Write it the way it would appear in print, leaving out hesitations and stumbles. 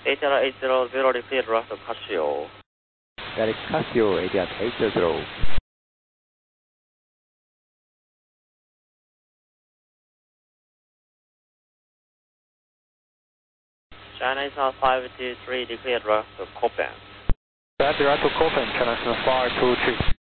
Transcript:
80800, repeat last Casio. That is Casio, 880. China 523, repeat last Copen. That direct to Copen, China 523.